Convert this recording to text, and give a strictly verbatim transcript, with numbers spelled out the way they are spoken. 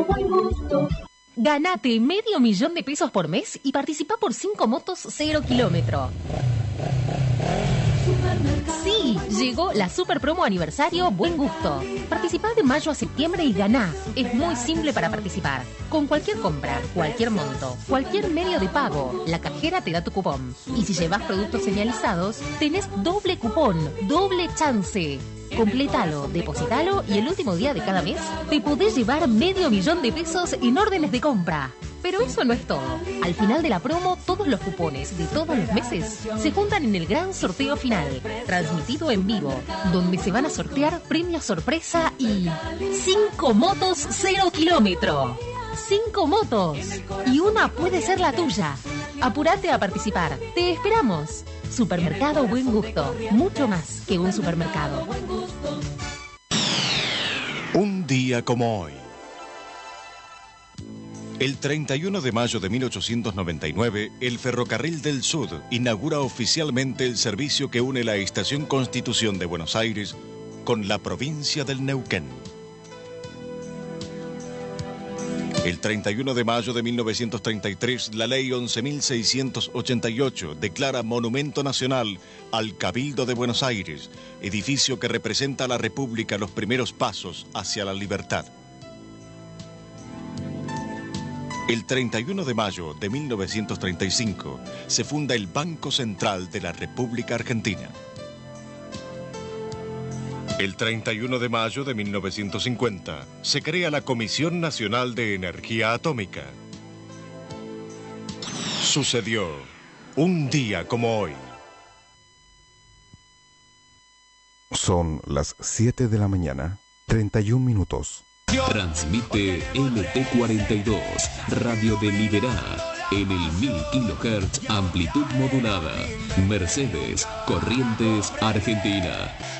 Supermercado Buen Gusto. Ganate medio millón de pesos por mes y participa por cinco motos cero kilómetro. Sí, llegó la super promo aniversario Buen Gusto. Participá de mayo a septiembre y ganá. Es muy simple para participar. Con cualquier compra, cualquier monto, cualquier medio de pago, la cajera te da tu cupón. Y si llevas productos señalizados, tenés doble cupón, doble chance. Completalo, depositalo y el último día de cada mes te podés llevar medio millón de pesos en órdenes de compra. Pero eso no es todo. Al final de la promo, todos los cupones de todos los meses se juntan en el gran sorteo final, transmitido en vivo, donde se van a sortear premios sorpresa y cinco motos cero kilómetro. Cinco motos. Y una puede ser la tuya. Apúrate a participar. Te esperamos. Supermercado Buen Gusto. Mucho más que un supermercado. Un día como hoy. El treinta y uno de mayo de mil ochocientos noventa y nueve, el Ferrocarril del Sud inaugura oficialmente el servicio que une la Estación Constitución de Buenos Aires con la provincia del Neuquén. El treinta y uno de mayo de mil novecientos treinta y tres, la Ley once mil seiscientos ochenta y ocho declara Monumento Nacional al Cabildo de Buenos Aires, edificio que representa a la República los primeros pasos hacia la libertad. El treinta y uno de mayo de mil novecientos treinta y cinco se funda el Banco Central de la República Argentina. El treinta y uno de mayo de mil novecientos cincuenta se crea la Comisión Nacional de Energía Atómica. Sucedió un día como hoy. Son las siete de la mañana, treinta y un minutos. Transmite L T cuarenta y dos, Radio de Liberá, en el mil kilohertz, amplitud modulada. Mercedes, Corrientes, Argentina.